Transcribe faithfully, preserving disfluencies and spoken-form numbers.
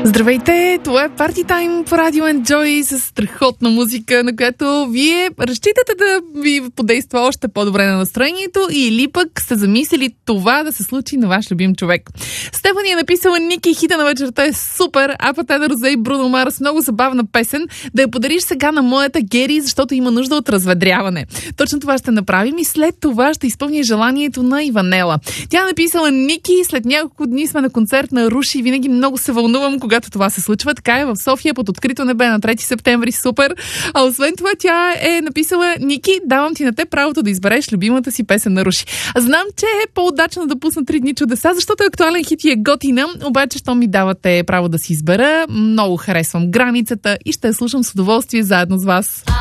Здравейте, това е Party Time по Радио Enjoy с страхотна музика, на която вие разчитате да ви подейства още по-добре на настроението или пък сте замислили това да се случи на ваш любим човек. Стефани е написала: Ники, хита на вечерта е супер, Апа Тедър Розе и Бруно Марс, много забавна песен, да я подариш сега на моята Гери, защото има нужда от разведряване. Точно това ще направим и след това ще изпълня желанието на Иванела. Тя е написала: Ники, след няколко дни сме на концерт на Руши, винаги много се вълнувам, когато това се случва. Така е в София под открито небе на трети септември. Супер! А освен това тя е написала: Ники, давам ти на те правото да избереш любимата си песен на Руши. Знам, че е по-удачно да пусна три дни чудеса, защото е актуален хит и е готина, обаче що ми давате право да си избера, много харесвам Границата и ще я слушам с удоволствие заедно с вас.